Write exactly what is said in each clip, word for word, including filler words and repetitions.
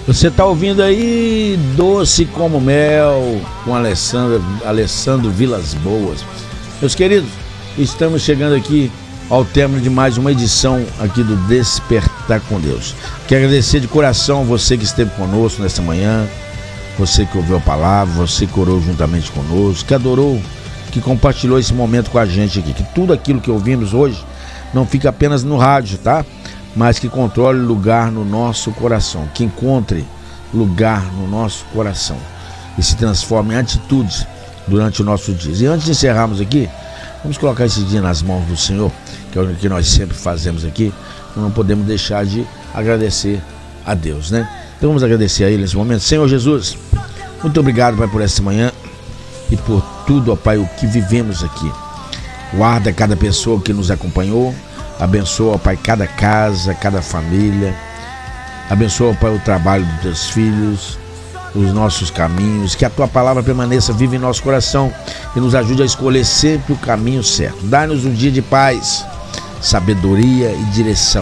Você está ouvindo aí Doce Como Mel com Alessandro, Alessandro Vilas Boas. Meus queridos, estamos chegando aqui ao término de mais uma edição aqui do Despertar com Deus. Quero agradecer de coração você que esteve conosco nessa manhã, você que ouviu a palavra, você que orou juntamente conosco, que adorou, que compartilhou esse momento com a gente aqui. Que tudo aquilo que ouvimos hoje não fica apenas no rádio, tá? Mas que controle lugar no nosso coração, que encontre lugar no nosso coração e se transforme em atitudes durante o nosso dia. E antes de encerrarmos aqui, vamos colocar esse dia nas mãos do Senhor, que é o que nós sempre fazemos aqui. Não podemos deixar de agradecer a Deus, né? Então vamos agradecer a Ele nesse momento. Senhor Jesus, muito obrigado, Pai, por essa manhã e por tudo, ó Pai, o que vivemos aqui. Guarda cada pessoa que nos acompanhou, abençoa, ó Pai, cada casa, cada família, abençoa, ó Pai, o trabalho dos teus filhos, os nossos caminhos, que a Tua palavra permaneça viva em nosso coração e nos ajude a escolher sempre o caminho certo. Dá-nos um dia de paz, sabedoria e direção.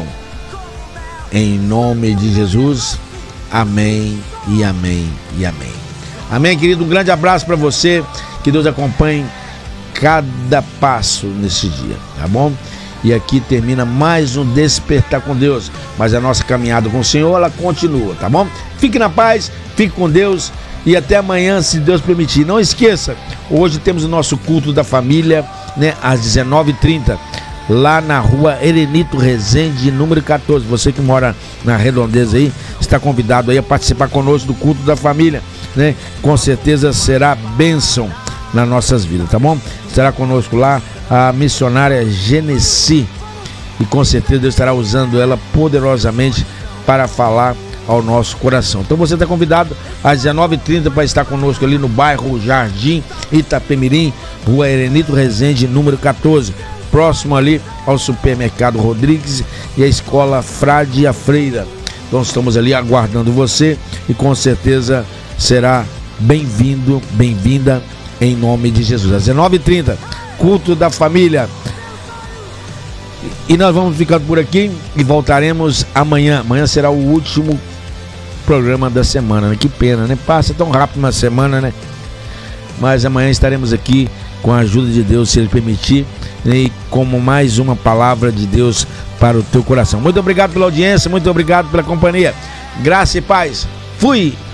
Em nome de Jesus, amém e amém e amém. Amém, querido, um grande abraço para você, que Deus acompanhe cada passo nesse dia, tá bom? E aqui termina mais um Despertar com Deus, mas a nossa caminhada com o Senhor, ela continua, tá bom? Fique na paz, fique com Deus e até amanhã, se Deus permitir. Não esqueça, hoje temos o nosso culto da família, né, às dezenove e trinta, lá na rua Erenito Rezende, número quatorze. Você que mora na Redondeza aí, está convidado aí a participar conosco do culto da família, né? Com certeza será bênção nas nossas vidas, tá bom? Estará conosco lá a missionária Genesi e com certeza Deus estará usando ela poderosamente para falar ao nosso coração. Então você está convidado às dezenove e trinta para estar conosco ali no bairro Jardim Itapemirim, rua Erenito Rezende, número quatorze, próximo ali ao supermercado Rodrigues e a escola Frade a Freira. Então estamos ali aguardando você e com certeza será bem-vindo, bem-vinda em nome de Jesus. Às dezenove e trinta, culto da família. E nós vamos ficando por aqui e voltaremos amanhã. Amanhã será o último programa da semana, né? Que pena, né? Passa tão rápido uma semana, né? Mas amanhã estaremos aqui com a ajuda de Deus, se Ele permitir, e como mais uma palavra de Deus para o teu coração. Muito obrigado pela audiência, muito obrigado pela companhia. Graça e paz. Fui!